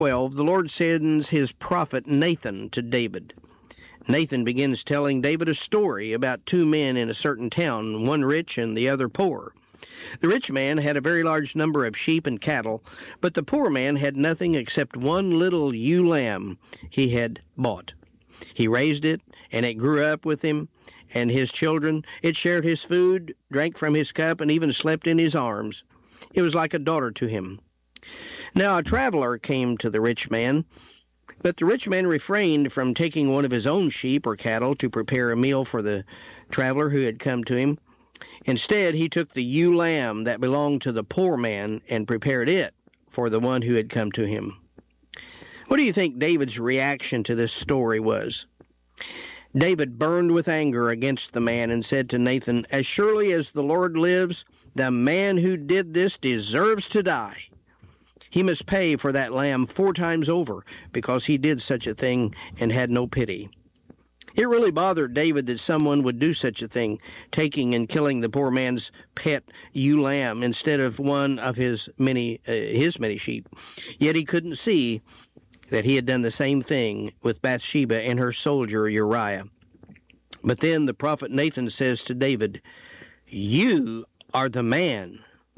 12, the Lord sends his prophet Nathan to David. Nathan begins telling David a story about two men in a certain town, one rich and the other poor. The rich man had a very large number of sheep and cattle, but the poor man had nothing except one little ewe lamb he had bought. He raised it, and it grew up with him and his children. It shared his food, drank from his cup, and even slept in his arms. It was like a daughter to him. Now a traveler came to the rich man, but the rich man refrained from taking one of his own sheep or cattle to prepare a meal for the traveler who had come to him. Instead, he took the ewe lamb that belonged to the poor man and prepared it for the one who had come to him. What do you think David's reaction to this story was? David burned with anger against the man and said to Nathan, "As surely as the Lord lives, the man who did this deserves to die. He must pay for that lamb 4 times over because he did such a thing and had no pity." It really bothered David that someone would do such a thing, taking and killing the poor man's pet ewe lamb instead of one of his many sheep. Yet he couldn't see that he had done the same thing with Bathsheba and her soldier Uriah. But then the prophet Nathan says to David, "You are the man."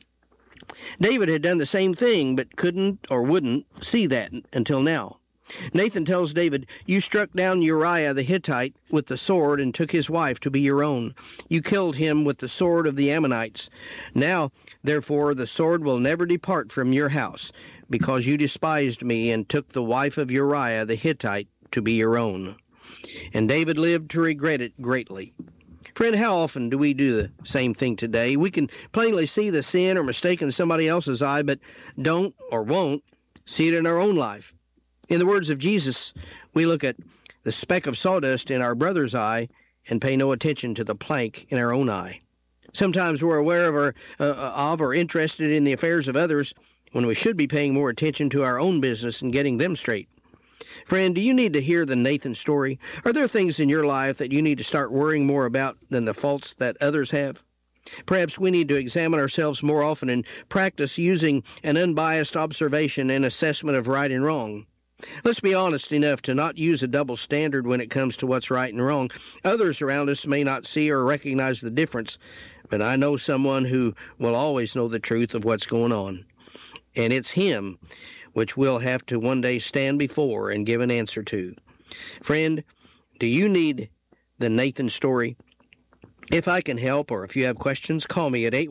David had done the same thing, but couldn't or wouldn't see that until now. Nathan tells David, "You struck down Uriah the Hittite with the sword and took his wife to be your own. You killed him with the sword of the Ammonites. Now, therefore, the sword will never depart from your house, because you despised me and took the wife of Uriah the Hittite to be your own." And David lived to regret it greatly. Friend, how often do we do the same thing today? We can plainly see the sin or mistake in somebody else's eye, but don't or won't see it in our own life. In the words of Jesus, we look at the speck of sawdust in our brother's eye and pay no attention to the plank in our own eye. Sometimes we're aware of or interested in the affairs of others when we should be paying more attention to our own business and getting them straight. Friend, do you need to hear the Nathan story? Are there things in your life that you need to start worrying more about than the faults that others have? Perhaps we need to examine ourselves more often and practice using an unbiased observation and assessment of right and wrong. Let's be honest enough to not use a double standard when it comes to what's right and wrong. Others around us may not see or recognize the difference, but I know someone who will always know the truth of what's going on. And it's him which we'll have to one day stand before and give an answer to. Friend, do you need the Nathan story? If I can help, or if you have questions, call me at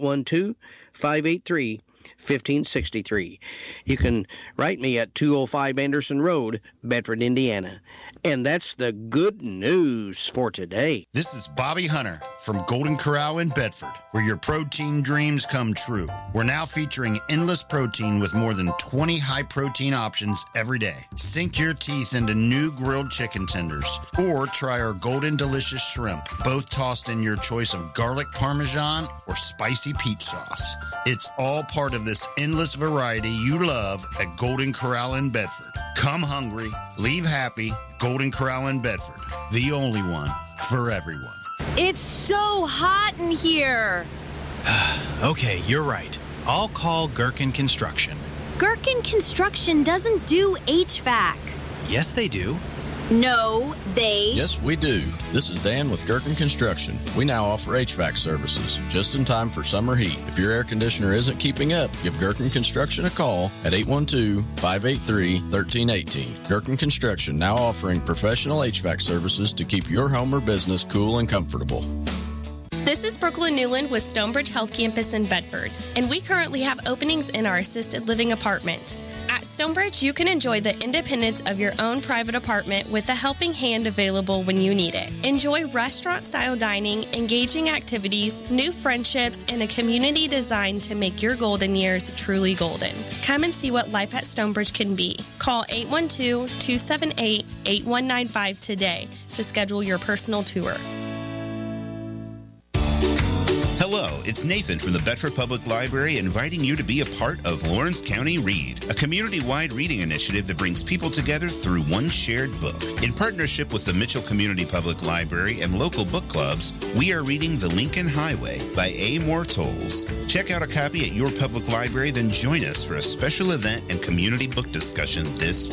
812-583-1563. You can write me at 205 Anderson Road, Bedford, Indiana. And that's the good news for today. This is Bobby Hunter from Golden Corral in Bedford, where your protein dreams come true. We're now featuring endless protein with more than 20 high-protein options every day. Sink your teeth into new grilled chicken tenders, or try our Golden Delicious Shrimp, both tossed in your choice of garlic parmesan or spicy peach sauce. It's all part of this endless variety you love at Golden Corral in Bedford. Come hungry, leave happy. Golden Corral in Bedford, the only one for everyone. It's so hot in here. Okay, you're right. I'll call Gherkin Construction. Gherkin Construction doesn't do HVAC. Yes, they do. No, they... Yes, we do. This is Dan with Gherkin Construction. We now offer HVAC services, just in time for summer heat. If your air conditioner isn't keeping up, give Gherkin Construction a call at 812-583-1318. Gherkin Construction now offering professional HVAC services to keep your home or business cool and comfortable. This is Brooklyn Newland with Stonebridge Health Campus in Bedford, and we currently have openings in our assisted living apartments. At Stonebridge, you can enjoy the independence of your own private apartment with a helping hand available when you need it. Enjoy restaurant-style dining, engaging activities, new friendships, and a community designed to make your golden years truly golden. Come and see what life at Stonebridge can be. Call 812-278-8195 today to schedule your personal tour. Hello, it's Nathan from the Bedford Public Library inviting you to be a part of Lawrence County Read, a community-wide reading initiative that brings people together through one shared book. In partnership with the Mitchell Community Public Library and local book clubs, we are reading The Lincoln Highway by A. Moore Tolles. Check out a copy at your public library, then join us for a special event and community book discussion this